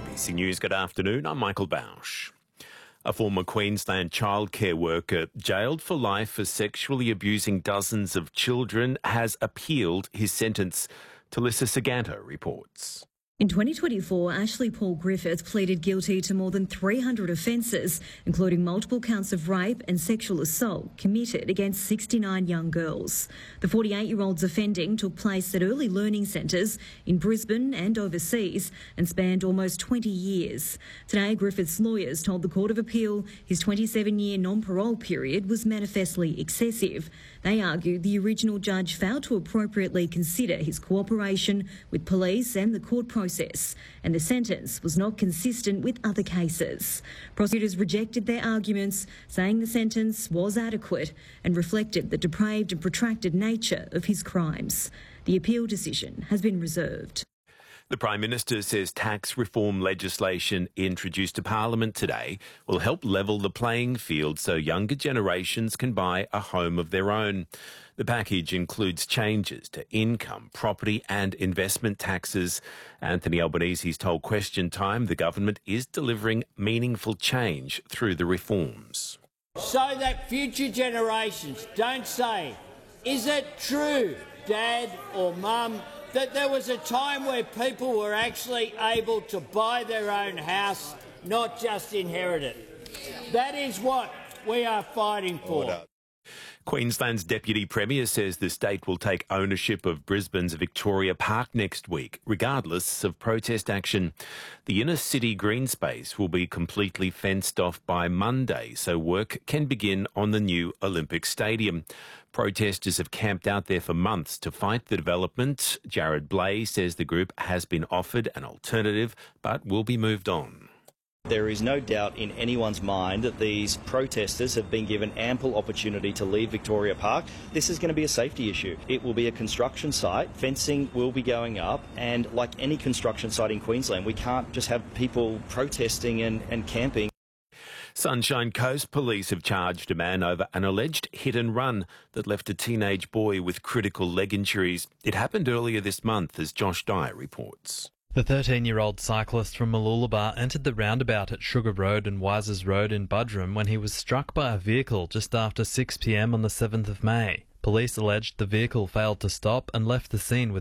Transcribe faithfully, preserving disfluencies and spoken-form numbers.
B C News, good afternoon. I'm Michael Bausch. A former Queensland childcare worker jailed for life for sexually abusing dozens of children has appealed his sentence. Talissa Saganto reports. In twenty twenty-four, Ashley Paul Griffith pleaded guilty to more than three hundred offences, including multiple counts of rape and sexual assault committed against sixty-nine young girls. The forty-eight-year-old's offending took place at early learning centres in Brisbane and overseas and spanned almost twenty years. Today, Griffith's lawyers told the Court of Appeal his twenty-seven-year non-parole period was manifestly excessive. They argued the original judge failed to appropriately consider his cooperation with police and the court process, and the sentence was not consistent with other cases. Prosecutors rejected their arguments, saying the sentence was adequate and reflected the depraved and protracted nature of his crimes. The appeal decision has been reserved. The Prime Minister says tax reform legislation introduced to Parliament today will help level the playing field so younger generations can buy a home of their own. The package includes changes to income, property and investment taxes. Anthony Albanese's told Question Time the government is delivering meaningful change through the reforms. So that future generations don't say, is it true, Dad or Mum, that there was a time where people were actually able to buy their own house, not just inherit it? That is what we are fighting for. Queensland's Deputy Premier says the state will take ownership of Brisbane's Victoria Park next week, regardless of protest action. The inner city green space will be completely fenced off by Monday, so work can begin on the new Olympic Stadium. Protesters have camped out there for months to fight the development. Jared Blay says the group has been offered an alternative, but will be moved on. There is no doubt in anyone's mind that these protesters have been given ample opportunity to leave Victoria Park. This is going to be a safety issue. It will be a construction site. Fencing will be going up. And like any construction site in Queensland, we can't just have people protesting and, and camping. Sunshine Coast Police have charged a man over an alleged hit and run that left a teenage boy with critical leg injuries. It happened earlier this month, as Josh Dyer reports. The thirteen-year-old cyclist from Mooloolaba entered the roundabout at Sugar Road and Wisers Road in Buderim when he was struck by a vehicle just after six p m on the seventh of May. Police alleged the vehicle failed to stop and left the scene with